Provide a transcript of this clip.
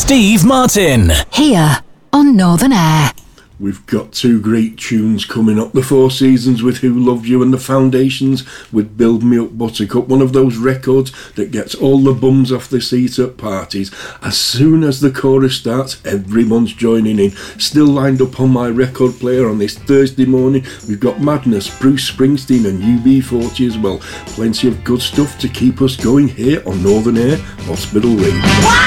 Steve Martin. Here on Northern Air. We've got two great tunes coming up. The Four Seasons with Who Loved You and the Foundations with Build Me Up Buttercup. One of those records that gets all the bums off the seat at parties. As soon as the chorus starts, everyone's joining in. Still lined up on my record player on this Thursday morning, we've got Madness, Bruce Springsteen and UB40 as well. Plenty of good stuff to keep us going here on Northern Air Hospital Radio.